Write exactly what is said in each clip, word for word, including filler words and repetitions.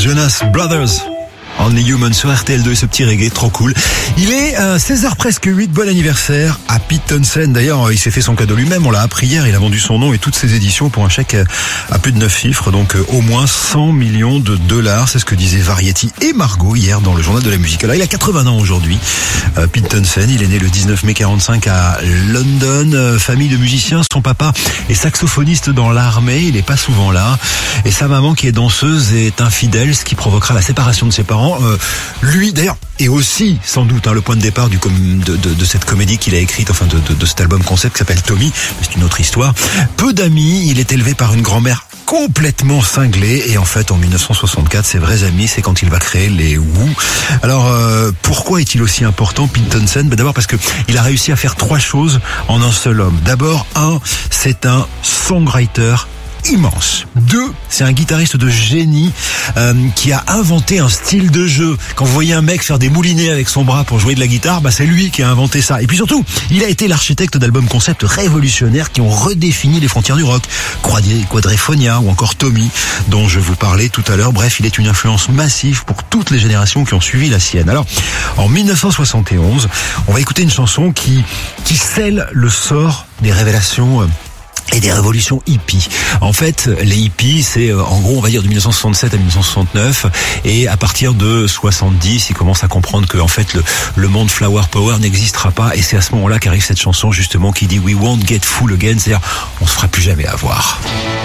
Jonas Brothers. Only Human sur R T L deux, ce petit reggae trop cool. Il est euh, seize heures presque huit, bon anniversaire à Pete Townshend. D'ailleurs, il s'est fait son cadeau lui-même, on l'a appris hier, il a vendu son nom et toutes ses éditions pour un chèque à plus de neuf chiffres, donc euh, au moins cent millions de dollars, c'est ce que disaient Variety et Margot hier dans le journal de la musique. Alors, il a quatre-vingts ans aujourd'hui, euh, Pete Townshend, il est né le dix-neuf mai quarante-cinq à London, euh, famille de musiciens, son papa est saxophoniste dans l'armée, il est pas souvent là, et sa maman qui est danseuse est infidèle, ce qui provoquera la séparation de ses parents. Euh, lui d'ailleurs est aussi sans doute hein, le point de départ du com- de, de, de cette comédie qu'il a écrite, enfin de, de, de cet album concept qui s'appelle Tommy, mais c'est une autre histoire. Peu d'amis, il est élevé par une grand-mère complètement cinglée et en fait en dix-neuf cent soixante-quatre ses vrais amis c'est quand il va créer les Who. Alors euh, pourquoi est-il aussi important Pete Townshend? Ben, d'abord parce que il a réussi à faire trois choses en un seul homme. D'abord, un, c'est un songwriter immense. Deux, c'est un guitariste de génie euh, qui a inventé un style de jeu. Quand vous voyez un mec faire des moulinets avec son bras pour jouer de la guitare, bah c'est lui qui a inventé ça. Et puis surtout, il a été l'architecte d'albums concept révolutionnaires qui ont redéfini les frontières du rock. Quadriphonia ou encore Tommy, dont je vous parlais tout à l'heure. Bref, il est une influence massive pour toutes les générations qui ont suivi la sienne. Alors, en dix-neuf cent soixante et onze, on va écouter une chanson qui qui scelle le sort des révélations euh, et des révolutions hippies. En fait, les hippies, c'est euh, en gros, on va dire de dix-neuf cent soixante-sept à dix-neuf cent soixante-neuf, et à partir de soixante-dix, ils commencent à comprendre que en fait le, le monde flower power n'existera pas, et c'est à ce moment-là qu'arrive cette chanson justement qui dit We won't get full again, c'est-à-dire on se fera plus jamais avoir.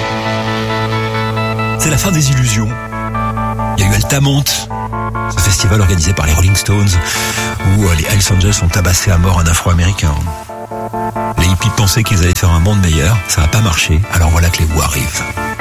C'est la fin des illusions. Il y a eu Altamont, ce festival organisé par les Rolling Stones, où euh, les Hells Angels ont tabassé à mort un Afro-Américain. Les hippies pensaient qu'ils allaient faire un monde meilleur, ça n'a pas marché, alors voilà que les Who arrivent.